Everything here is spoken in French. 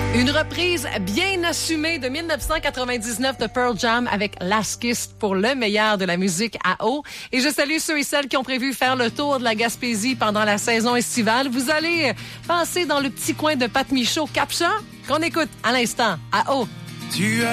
Une reprise bien assumée de 1999 de Pearl Jam avec Last Kiss pour le meilleur de la musique à eau. Et je salue ceux et celles qui ont prévu faire le tour de la Gaspésie pendant la saison estivale. Vous allez passer dans le petit coin de Pat Michaud, Cap-Chat, qu'on écoute à l'instant à eau.